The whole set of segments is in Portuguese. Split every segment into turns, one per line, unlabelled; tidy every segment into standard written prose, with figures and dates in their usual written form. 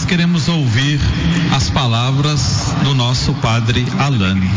queremos ouvir as palavras do nosso padre Alane.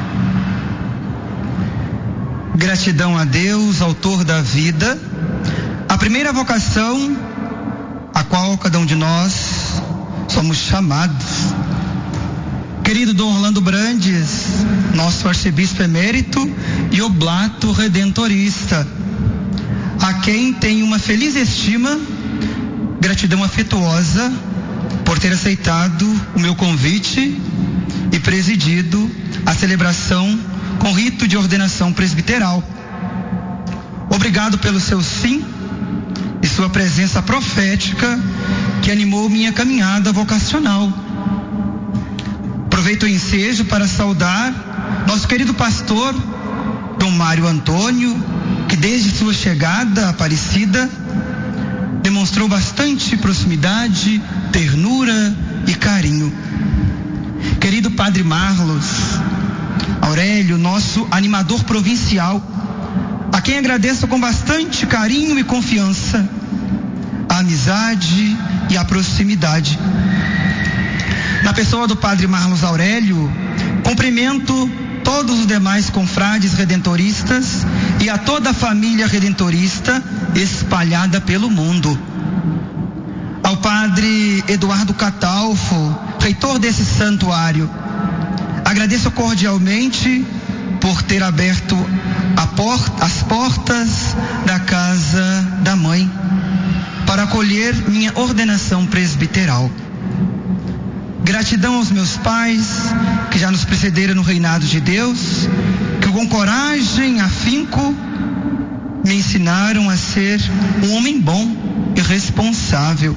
Gratidão a Deus, autor da vida, a primeira vocação a qual cada um de nós somos chamados. Querido Dom Orlando Brandes, nosso arcebispo emérito e oblato redentorista, a quem tenho uma feliz estima, gratidão afetuosa por ter aceitado o meu convite e presidido a celebração com rito de ordenação presbiteral. Obrigado pelo seu sim e sua presença profética que animou minha caminhada vocacional. Aproveito o ensejo para saudar nosso querido pastor, Dom Mário Antônio, que desde sua chegada à Aparecida demonstrou bastante proximidade, ternura e carinho. Querido Padre Marlos Aurélio, nosso animador provincial, a quem agradeço com bastante carinho e confiança a amizade e a proximidade. Na pessoa do Padre Marlos Aurélio, cumprimento todos os demais confrades redentoristas e a toda a família redentorista espalhada pelo mundo. Ao Padre Eduardo Catalfo, reitor desse santuário, agradeço cordialmente por ter aberto as portas da casa da mãe para acolher minha ordenação presbiteral. Gratidão aos meus pais que já nos precederam no reinado de Deus, que com coragem e afinco me ensinaram a ser um homem bom e responsável.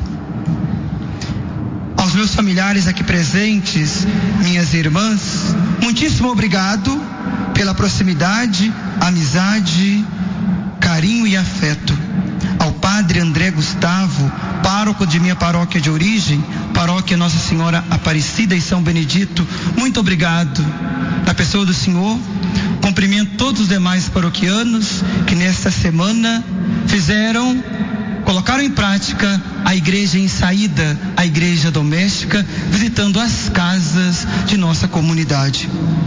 Aos meus familiares aqui presentes, minhas irmãs, muitíssimo obrigado pela proximidade, amizade, carinho e afeto. Ao Padre André Gustavo, pároco de minha paróquia de origem, paróquia Nossa Senhora Aparecida e São Benedito, muito obrigado. Na pessoa do Senhor, cumprimento todos os demais paroquianos que nesta semana colocaram em prática a igreja em saída, a igreja doméstica, visitando as casas de nossa comunidade.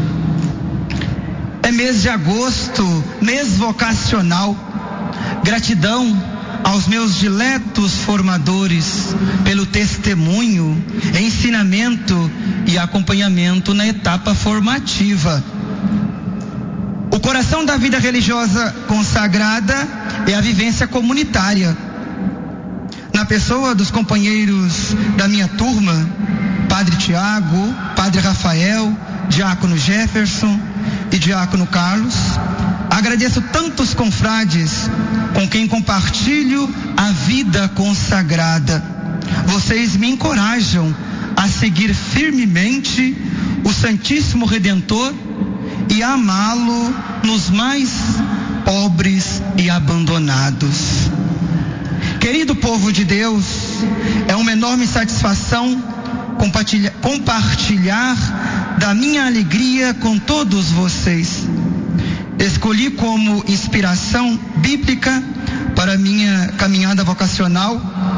É mês de agosto, mês vocacional. Gratidão aos meus diletos formadores pelo testemunho, ensinamento e acompanhamento na etapa formativa. O coração da vida religiosa consagrada é a vivência comunitária. Na pessoa dos companheiros da minha turma, Padre Tiago, Padre Rafael, Diácono Jefferson e Diácono Carlos, agradeço tantos confrades com quem compartilho a vida consagrada. Vocês me encorajam a seguir firmemente o Santíssimo Redentor e a amá-lo nos mais pobres e abandonados. Querido povo de Deus, é uma enorme satisfação compartilhar da minha alegria com todos vocês. Escolhi como inspiração bíblica para minha caminhada vocacional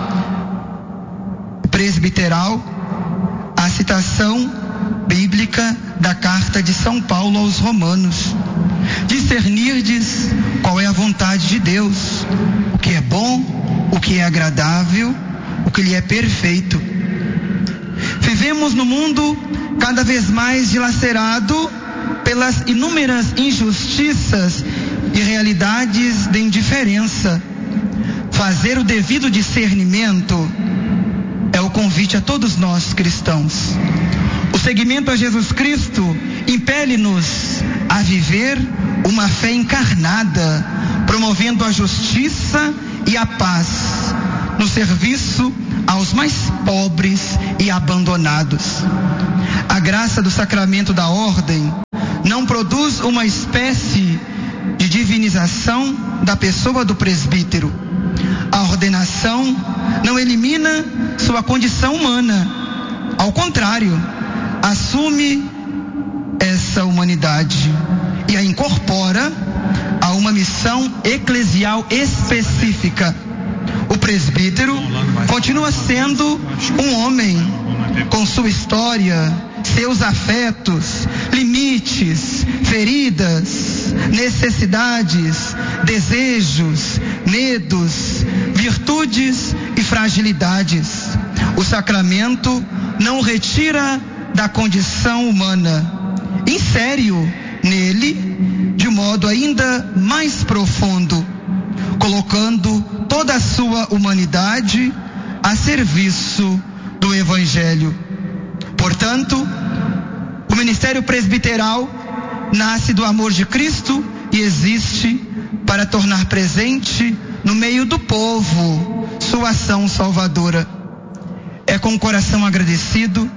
presbiteral a citação bíblica da carta de São Paulo aos Romanos. Discernirdes qual é a vontade de Deus, o que é bom, o que é agradável, o que lhe é perfeito. Vivemos no mundo cada vez mais dilacerado pelas inúmeras injustiças e realidades de indiferença. Fazer o devido discernimento é o convite a todos nós cristãos. O seguimento a Jesus Cristo impele-nos a viver uma fé encarnada, promovendo a justiça e a paz no serviço aos mais pobres e abandonados. A graça do sacramento da ordem não produz uma espécie de divinização da pessoa do presbítero. A ordenação não elimina sua condição humana. Ao contrário, assume essa humanidade e a incorpora a uma missão eclesial específica. O presbítero continua sendo um homem com sua história, seus afetos, limites, feridas, necessidades, desejos, medos, virtudes e fragilidades. O sacramento não o retira da condição humana. Insere-o nele de modo ainda mais profundo, colocando toda a sua humanidade a serviço do Evangelho. Portanto, o ministério presbiteral nasce do amor de Cristo e existe para tornar presente no meio do povo sua ação salvadora. É com o coração agradecido,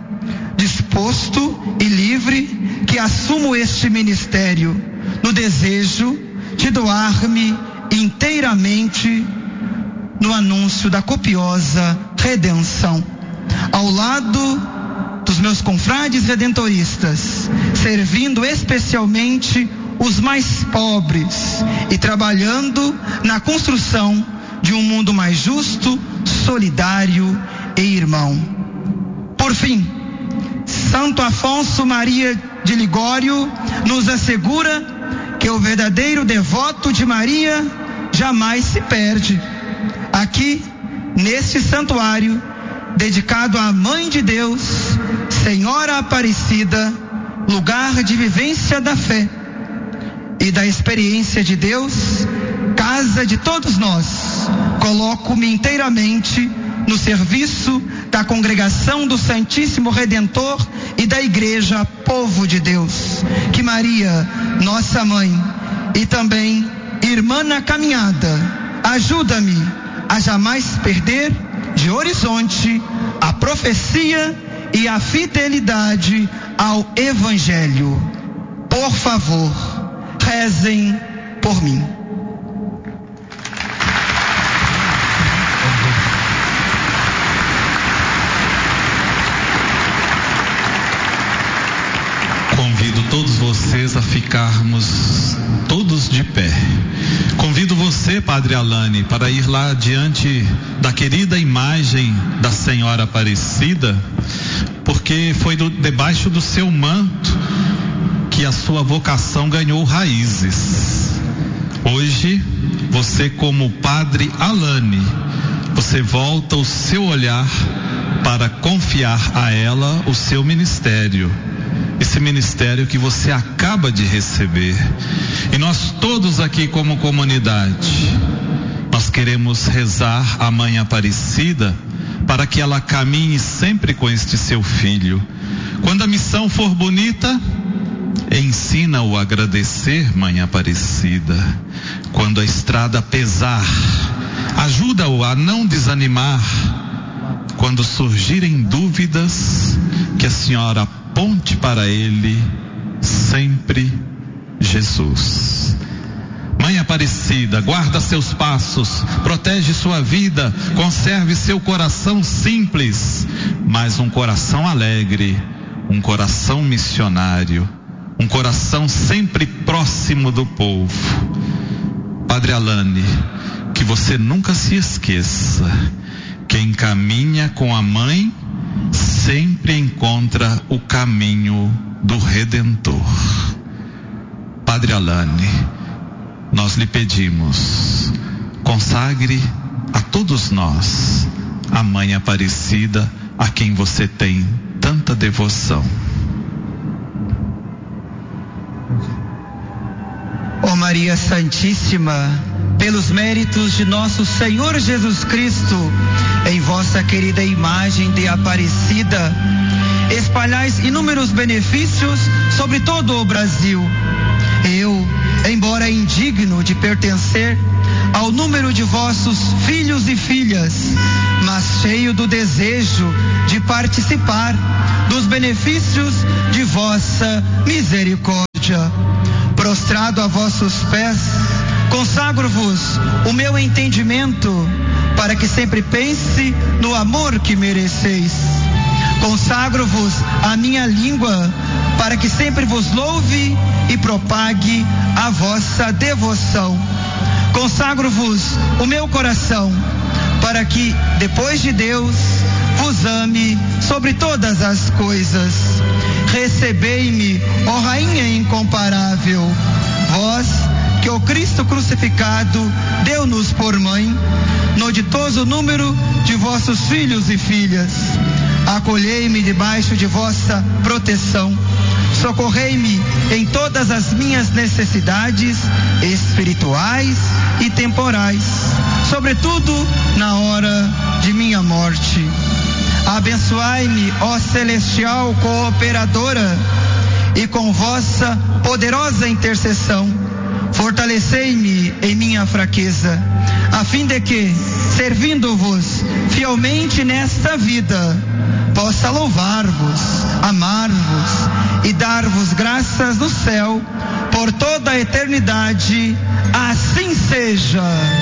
disposto e livre que assumo este ministério, no desejo de doar-me inteiramente no anúncio da copiosa redenção, ao lado dos meus confrades redentoristas, servindo especialmente os mais pobres e trabalhando na construção de um mundo mais justo, solidário e irmão. Por fim, Santo Afonso Maria de Ligório nos assegura que o verdadeiro devoto de Maria jamais se perde. Aqui, neste santuário, dedicado à Mãe de Deus, Senhora Aparecida, lugar de vivência da fé e da experiência de Deus, casa de todos nós, coloco-me inteiramente no serviço da congregação do Santíssimo Redentor e da Igreja Povo de Deus. Que Maria, nossa mãe e também irmã na caminhada, ajuda-me a jamais perder de horizonte a profecia e a fidelidade ao Evangelho. Por favor, rezem por mim.
Convido todos vocês a ficarmos todos de pé. Convido você, Padre Alane, para ir lá diante da querida imagem da Senhora Aparecida, porque foi debaixo do seu manto que a sua vocação ganhou raízes. Hoje, você como Padre Alane, você volta o seu olhar para confiar a ela o seu ministério. Esse ministério que você acaba de receber. E nós todos aqui como comunidade, nós queremos rezar a Mãe Aparecida para que ela caminhe sempre com este seu filho. Quando a missão for bonita, ensina-o a agradecer, Mãe Aparecida. Quando a estrada pesar, ajuda-o a não desanimar. Quando surgirem dúvidas, que a Senhora aponte para ele sempre Jesus. Mãe Aparecida, guarda seus passos, protege sua vida, conserve seu coração simples, mas um coração alegre, um coração missionário, um coração sempre próximo do povo. Padre Alane, que você nunca se esqueça, quem caminha com a Mãe sempre encontra o caminho do Redentor. Padre Alane, nós lhe pedimos, consagre a todos nós a Mãe Aparecida, a quem você tem tanta devoção.
Ó Maria Santíssima, pelos méritos de nosso Senhor Jesus Cristo, em vossa querida imagem de Aparecida, espalhais inúmeros benefícios sobre todo o Brasil. Eu, embora indigno de pertencer ao número de vossos filhos e filhas, mas cheio do desejo de participar dos benefícios de vossa misericórdia, prostrado a vossos pés, consagro-vos o meu entendimento, para que sempre pense no amor que mereceis. Consagro-vos a minha língua, para que sempre vos louve e propague a vossa devoção. Consagro-vos o meu coração, para que, depois de Deus, vos ame sobre todas as coisas. Recebei-me, ó Rainha incomparável, vós que o Cristo crucificado deu-nos por mãe, no ditoso número de vossos filhos e filhas. Acolhei-me debaixo de vossa proteção. Socorrei-me em todas as minhas necessidades espirituais e temporais, sobretudo na hora de minha morte. Abençoai-me, ó celestial cooperadora, e com vossa poderosa intercessão, fortalecei-me em minha fraqueza, a fim de que, servindo-vos fielmente nesta vida, possa louvar-vos, amar-vos e dar-vos graças no céu por toda a eternidade. Assim seja.